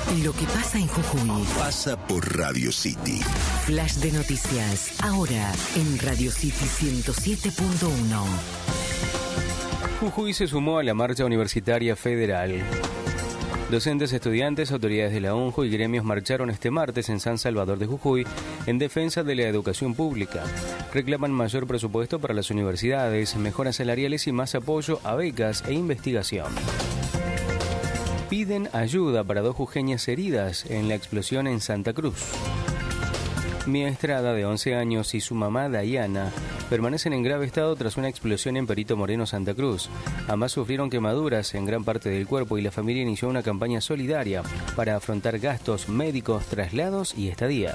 Lo que pasa en Jujuy pasa por Radio City. Flash de noticias, ahora en Radio City 107.1. Jujuy se sumó a la marcha universitaria federal. Docentes, estudiantes, autoridades de la UNJU y gremios marcharon este martes en San Salvador de Jujuy en defensa de la educación pública. Reclaman mayor presupuesto para las universidades, mejoras salariales y más apoyo a becas e investigación. Piden ayuda para 2 jujeñas heridas en la explosión en Santa Cruz. Mía Estrada, de 11 años, y su mamá, Dayana, permanecen en grave estado tras una explosión en Perito Moreno, Santa Cruz. Ambas sufrieron quemaduras en gran parte del cuerpo y la familia inició una campaña solidaria para afrontar gastos médicos, traslados y estadía.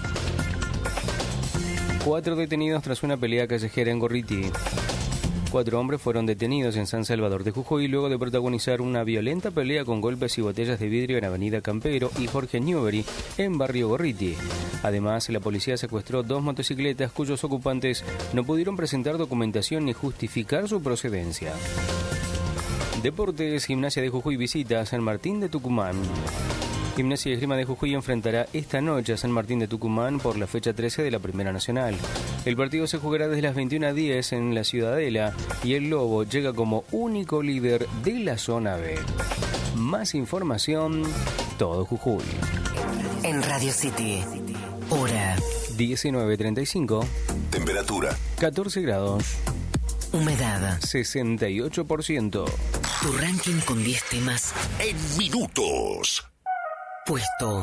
4 detenidos tras una pelea callejera en Gorriti. 4 hombres fueron detenidos en San Salvador de Jujuy luego de protagonizar una violenta pelea con golpes y botellas de vidrio en Avenida Campero y Jorge Newbery en Barrio Gorriti. Además, la policía secuestró 2 motocicletas cuyos ocupantes no pudieron presentar documentación ni justificar su procedencia. Deportes, Gimnasia de Jujuy visita San Martín de Tucumán. Gimnasia y Esgrima de Jujuy enfrentará esta noche a San Martín de Tucumán por la fecha 13 de la Primera Nacional. El partido se jugará desde las 21:10 en la Ciudadela y el Lobo llega como único líder de la zona B. Más información, todo Jujuy. En Radio City, hora 19:35. Temperatura 14 grados. Humedad 68%. Tu ranking con 10 temas en minutos. Puesto